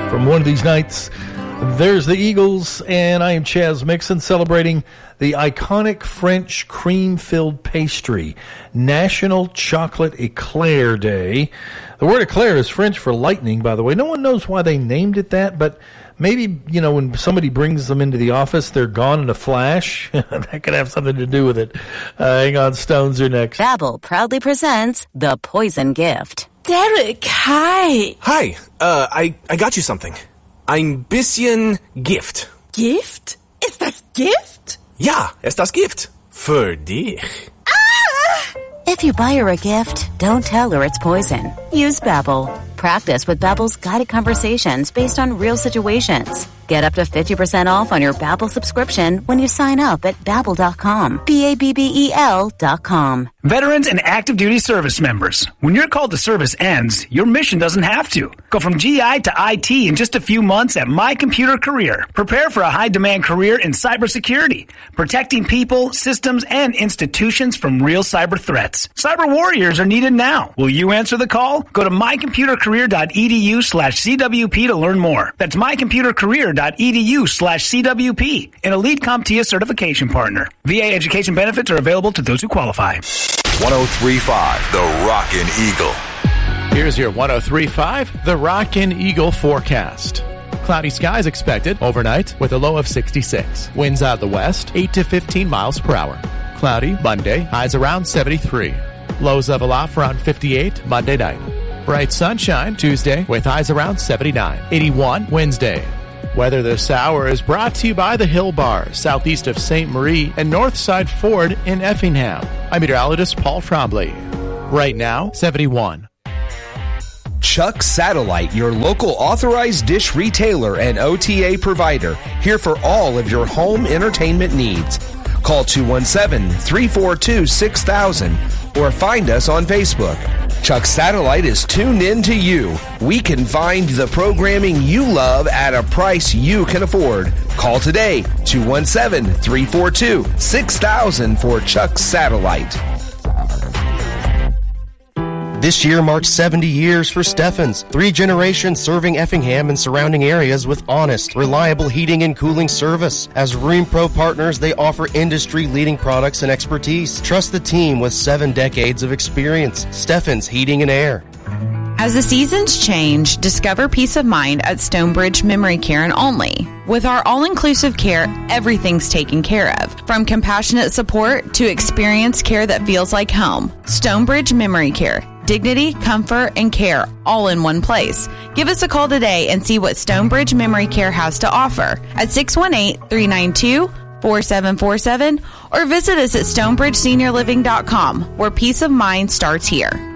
From one of these nights, there's the Eagles, and I am Chaz Mixon celebrating the iconic French cream-filled pastry, National Chocolate Eclair Day. The word eclair is French for lightning, by the way. No one knows why they named it that, but maybe, you know, when somebody brings them into the office, they're gone in a flash. That could have something to do with it. Hang on, Stones are next. Babbel proudly presents The Poison Gift. Derek, hi. Hi, I got you something. Ein bisschen Gift. Gift? Ist das Gift? Ja, ist das Gift. Für dich. If you buy her a gift, don't tell her it's poison. Use Babbel. Practice with Babbel's guided conversations based on real situations. Get up to 50% off on your Babbel subscription when you sign up at Babbel.com. Babbel.com. Veterans and active duty service members, when your call to service ends, your mission doesn't have to. Go from GI to IT in just a few months at My Computer Career. Prepare for a high-demand career in cybersecurity, protecting people, systems, and institutions from real cyber threats. Cyber warriors are needed now. Will you answer the call? Go to mycomputercareer.edu/CWP to learn more. That's mycomputercareer.edu/CWP, an elite CompTIA certification partner. VA education benefits are available to those who qualify. 103.5, The Rockin' Eagle. Here's your 103.5, The Rockin' Eagle forecast. Cloudy skies expected overnight with a low of 66. Winds out of the west, 8 to 15 miles per hour. Cloudy Monday, highs around 73. Lows level off around 58 Monday night. Bright sunshine Tuesday with highs around 79. 81 Wednesday. Weather this hour is brought to you by the Hill Bar, southeast of St. Marie and Northside Ford in Effingham. I'm meteorologist Paul Trombley. Right now, 71. Chuck Satellite, your local authorized dish retailer and OTA provider, here for all of your home entertainment needs. Call 217-342-6000 or find us on Facebook. Chuck Satellite is tuned in to you. We can find the programming you love at a price you can afford. Call today, 217-342-6000 for Chuck Satellite. This year marks 70 years for Steffens. 3 generations serving Effingham and surrounding areas with honest, reliable heating and cooling service. As RheemPro partners, they offer industry-leading products and expertise. Trust the team with 7 decades of experience. Steffens Heating and Air. As the seasons change, discover peace of mind at Stonebridge Memory Care and Only. With our all-inclusive care, everything's taken care of. From compassionate support to experienced care that feels like home. Stonebridge Memory Care. Dignity, comfort, and care all in one place. Give us a call today and see what Stonebridge Memory Care has to offer at 618-392-4747 or visit us at stonebridgeseniorliving.com, where peace of mind starts here.